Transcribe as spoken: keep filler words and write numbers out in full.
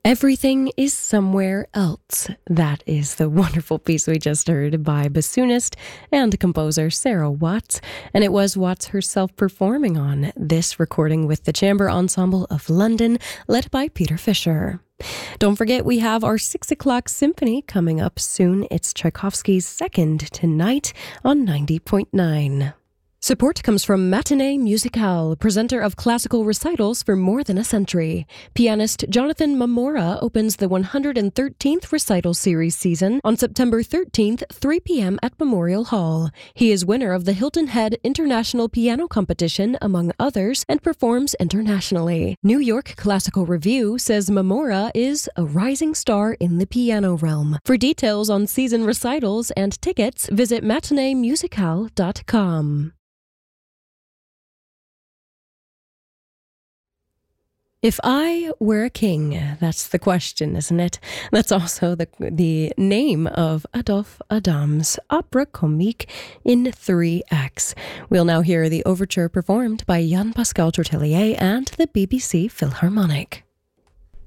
Everything is somewhere else. That is the wonderful piece we just heard by bassoonist and composer Sarah Watts, and it was Watts herself performing on this recording with the Chamber Ensemble of London, led by Peter Fisher. Don't forget, we have our six o'clock symphony coming up soon. It's Tchaikovsky's Second tonight on ninety point nine. Support comes from Matinee Musicale, presenter of classical recitals for more than a century. Pianist Jonathan Mamora opens the one hundred thirteenth recital series season on September thirteenth, three p.m. at Memorial Hall. He is winner of the Hilton Head International Piano Competition, among others, and performs internationally. New York Classical Review says Mamora is a rising star in the piano realm. For details on season recitals and tickets, visit matinee musicale dot com. If I were a king, that's the question, isn't it? That's also the the name of Adolphe Adam's opera comique in three acts. We'll now hear the overture performed by Jean-Pascal Tortelier and the B B C Philharmonic.